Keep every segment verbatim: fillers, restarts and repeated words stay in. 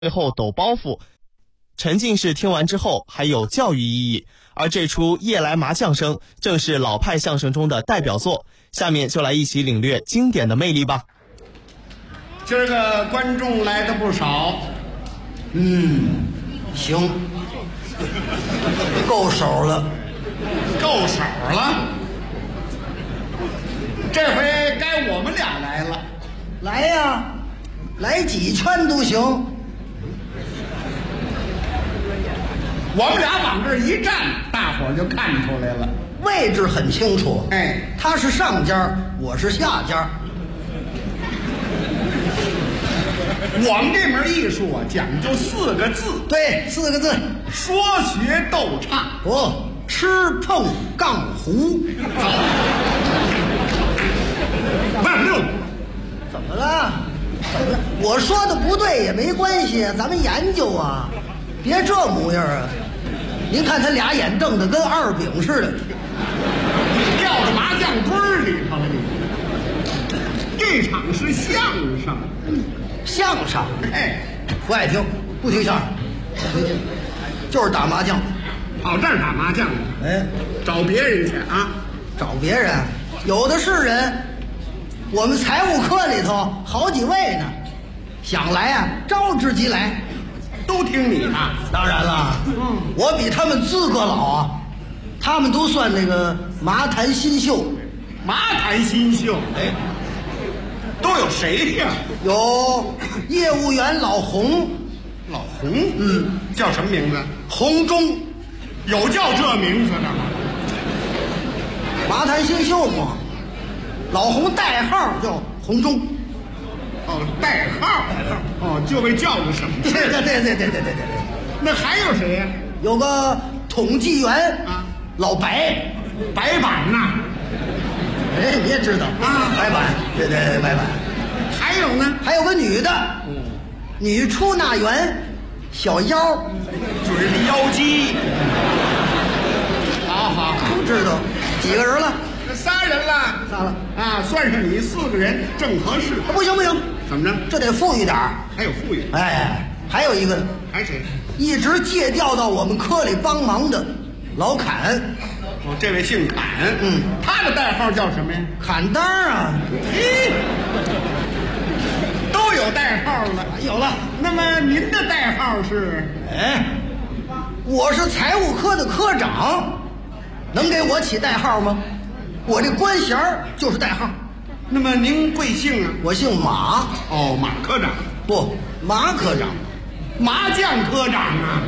背后抖包袱。沉浸式听完之后还有教育意义，而这出夜来麻将声正是老派相声中的代表作。下面就来一起领略经典的魅力吧。 今儿个观众来的不少， 嗯，行，够手了， 够手了。这回该我们俩来了， 来呀，来几圈都行。 我们俩往这儿一站，大伙儿就看出来了， 位置很清楚。 哎， 他是上家，我是下家。 我们这门艺术啊，讲究四个字， 对，四个字： 说学逗唱。 哦，吃碰杠胡。 万六， 怎么了？怎么了？我说的不对也没关系，咱们研究啊，别这模样啊！您看他俩眼瞪得跟二饼似的， 掉到麻将堆儿里头了你。这场是相声， 相声， 哎， 不爱听，不听相声，不听，就是打麻将。 跑这儿打麻将， 哎， 找别人去啊！ 找别人，有的是人。我们财务科里头好几位呢，想来啊，招之即来。 都听你的。 当然了，嗯，我比他们资格老啊，他们都算那个麻坛新秀。 麻坛新秀， 哎， 都有谁呀？ 有业务员老洪， 老洪，嗯，叫什么名字？ 洪忠， 有叫这名字的吗？ 麻坛新秀嘛，老洪代号叫洪忠。 哦，代号，代号，哦，就为叫个什么事？ 对对对对对对对对。 那还有谁呀？ 有个统计员啊， 老白， 白板呐。 哎，你也知道啊， 白板，对对对，白板。 还有呢？ 还有个女的， 嗯， 女出纳员小妖， 准是妖姬。好好好， 都知道几个人了？ 这仨人了， 仨了啊，算上你四个人正合适。 啊，不行不行， 怎么着？ 这得富裕点儿。 还有富裕。 哎，还有一个呢， 还谁？ 一直借调到我们科里帮忙的老侃， 哦，这位姓侃， 嗯， 他的代号叫什么呀？ 侃当啊， 嘿，都有代号了。 有了。 那么您的代号是？ 哎，我是财务科的科长，能给我起代号吗？我这官衔就是代号。 那么您贵姓啊？ 我姓马。 哦，马科长。 不，马科长， 麻将科长啊。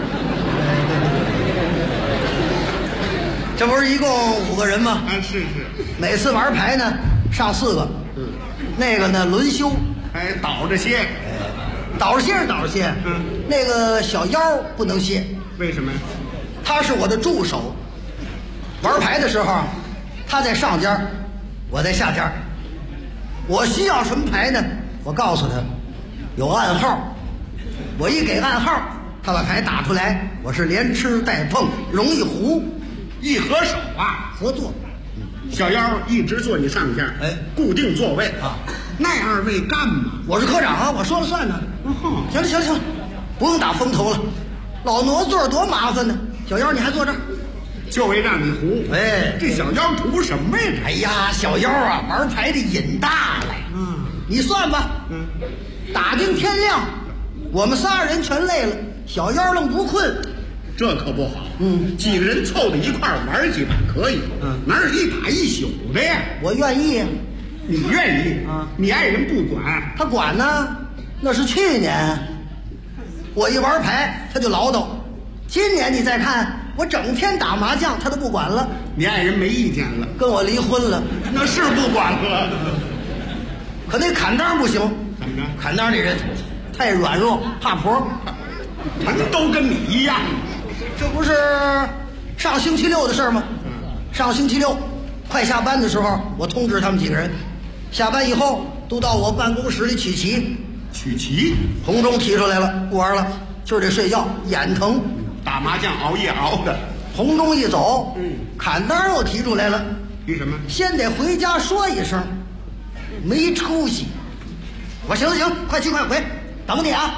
这不是一共五个人吗？ 啊，是是。 每次玩牌呢，上四个。 嗯， 那个呢轮休， 还倒着歇。 倒着歇是倒着歇。 嗯， 那个小妖不能歇。 为什么？ 他是我的助手。玩牌的时候，他在上家，我在下家。我需要什么牌呢？我告诉他，有暗号。我一给暗号，他把牌打出来，我是连吃带碰，容易胡。 一合手啊， 合作。 小妖一直坐你上家， 哎， 固定座位啊。 那二位干嘛？ 我是科长啊，我说了算呢。 嗯哼， 行了行了行了，不用打风头了，老挪座多麻烦呢。小妖你还坐这儿， 就为让你胡。 哎， 这小妖图什么呀？ 哎呀，小妖啊，玩牌的瘾大了。 嗯， 你算吧。 嗯， 打听天亮，我们仨人全累了，小妖愣不困。 这可不好。 嗯， 几个人凑到一块儿玩几把可以。 嗯， 哪有一打一宿的呀？ 我愿意。 你愿意啊？ 你爱人不管？ 他管呢，那是去年。我一玩牌他就唠叨。今年你再看，我整天打麻将他都不管了。 你爱人没意见了？ 跟我离婚了。 那是不管了。 可那砍当不行。 怎么着？ 砍当那人太软弱，怕婆。 他都跟你一样。 这不是上星期六的事儿吗？上星期六快下班的时候，我通知他们几个人，下班以后都到我办公室里取旗。 取旗？ 红中提出来了，不玩了，今儿得睡觉，眼疼。 打麻将熬夜熬的。 红中一走， 嗯， 砍单又提出来了， 提什么？ 先得回家说一声，没出息。我说行了行，快去快回，等你啊。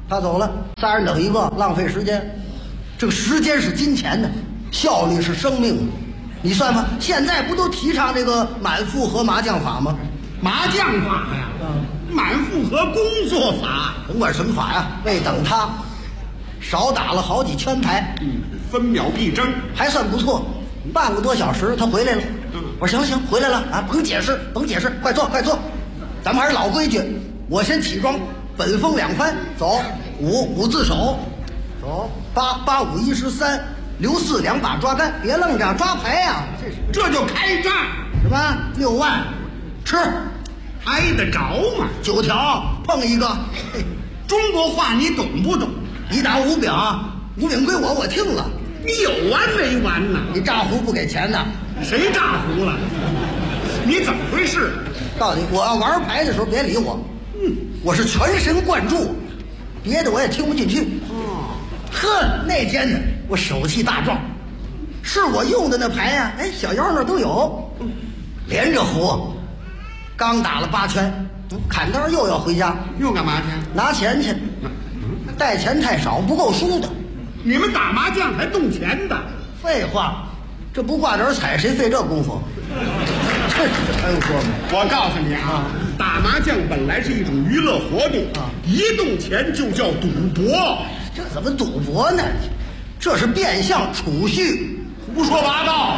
他走了，仨人等一个，浪费时间。这个时间是金钱的，效率是生命。你算吧，现在不都提倡这个满复合麻将法吗？ 麻将法呀，嗯，满复合工作法， 甭管什么法呀，为等他少打了好几圈牌， 嗯，分秒必争， 还算不错。半个多小时，他回来了。嗯，我说行了行，回来了啊，甭解释，甭解释，快坐快坐。咱们还是老规矩，我先起庄，本风两宽，走五五字手，走八八五一十三，留四两把抓杆，别愣着抓牌呀、啊，这是这就开战， 什么六万，吃， 挨得着吗？ 九条碰一个，嘿， 中国话你懂不懂？ 你打五饼，五饼归我，我听了。 你有完没完呢？ 你炸胡不给钱呢？ 谁炸胡了？你怎么回事？ 到底我要玩牌的时候别理我，嗯，我是全神贯注，别的我也听不进去。哦，呵，那天呢，我手气大壮，是我用的那牌呀、啊，哎，小妖那都有，连着胡，刚打了八圈，砍刀又要回家， 又干嘛去？ 拿钱去，带钱太少，不够输的。 你们打麻将还动钱的？ 废话，这不挂点彩，谁费这功夫？这还用说吗？ 我告诉你啊，打麻将本来是一种娱乐活动啊，一动钱就叫赌博。 这怎么赌博呢？这是变相储蓄， 胡说八道。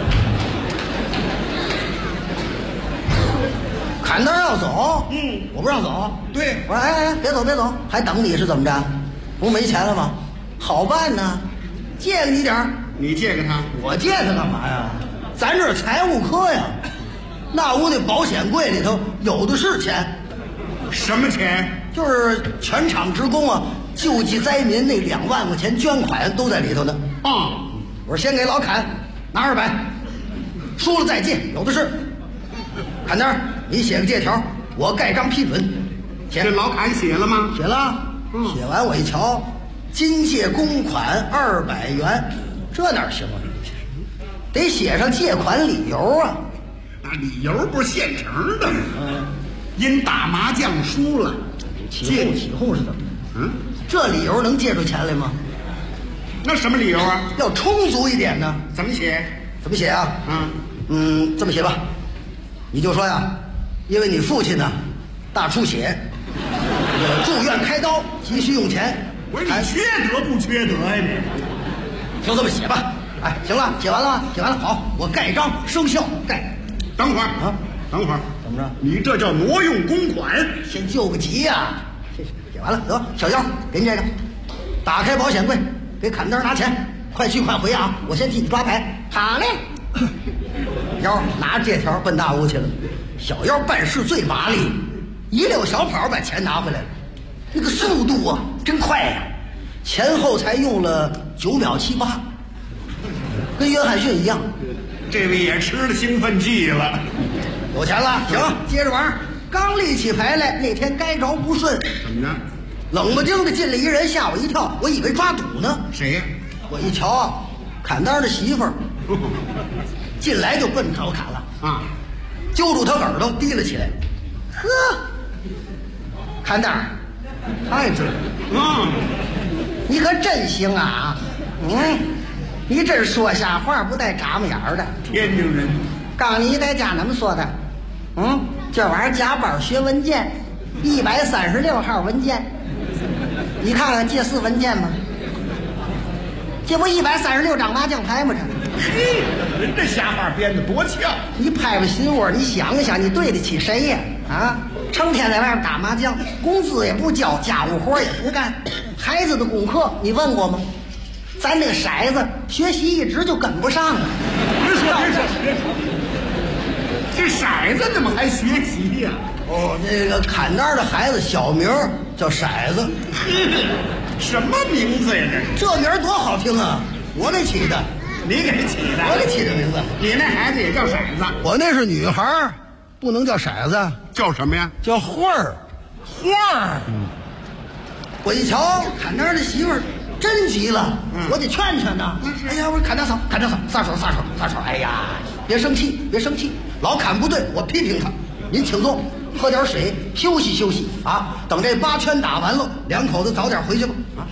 砍刀要走， 嗯， 我不让走。 对， 我说哎哎，别走别走，还等你是怎么着？不是没钱了吗？好办呢，借给你点儿。 你借给他， 我借他干嘛呀？咱这是财务科呀，那屋那保险柜里头有的是钱。 什么钱？ 就是全厂职工啊，救济灾民那两万块钱捐款都在里头呢。 啊、 嗯，我说先给老坎拿二百，输了再借，有的是。坎那儿你写个借条，我盖章批准。写这老坎写了吗？ 写了。 嗯， 写完我一瞧，今借公款二百元，这哪行啊？得写上借款理由啊。 那理由不是现成的吗？嗯，因打麻将输了， 起哄起哄是怎么的？ 嗯， 这理由能借出钱来吗？ 那什么理由啊？ 要充足一点呢。 怎么写？ 怎么写啊？ 嗯嗯，这么写吧，你就说呀，因为你父亲呢大出血，住院开刀，急需用钱。 我说你缺德不缺德呀你？ 就这么写吧。哎，行了，写完了吗？写完了，好，我盖章生效。盖。 等会儿啊， 等会儿， 怎么着？ 你这叫挪用公款。 先救个急呀、啊！写完了，得小妖，给你这个，打开保险柜，给砍单拿钱，快去快回啊！我先替你抓牌。好嘞。妖拿着借条奔大屋去了。小妖办事最麻利，一溜小跑把钱拿回来了，那个速度啊，真快呀、啊！前后才用了九秒七八，跟约翰逊一样。 这位也吃了兴奋剂了。 有钱了，行，接着玩。刚立起牌来，那天该着不顺。 怎么着？ 冷不丁的进来一人，吓我一跳，我以为抓赌呢。 谁呀？ 我一瞧啊，砍单的媳妇儿进来就奔着我砍了啊， 揪住他耳朵提了起来。呵，砍单，太准了。 嗯， 你可真行啊！嗯，你这说瞎话不带眨巴眼儿的。 天津人。 告诉你在家怎么说的？嗯，这玩意儿加班学文件，一百三十六号文件，你看看借四文件吗？这不一百三十六张麻将牌吗？这， 嘿，人这瞎话编的多俏！ 你拍拍心窝，你想一想，你对得起谁呀？啊，成天在外面打麻将，工资也不交，家务活也不干，孩子的功课你问过吗？咱这个骰子学习一直就跟不上了。 别说别说别说，这骰子怎么还学习呀、啊？ 哦，那个砍单的孩子小名叫骰子。 什么名字呀？ 这这名儿多好听啊！我给起的。 你给起的？ 我给起的名字。 你那孩子也叫骰子？ 我那是女孩，不能叫骰子， 叫什么呀？ 叫花儿。花儿。嗯。我一瞧砍单的媳妇儿真急了，嗯、我得劝劝呐。哎呀，我说砍大嫂，砍大嫂，撒手撒手撒手！哎呀，别生气，别生气，老砍不对，我批评他。您请坐， 喝点水，休息休息啊。等这八圈打完了，两口子早点回去吧。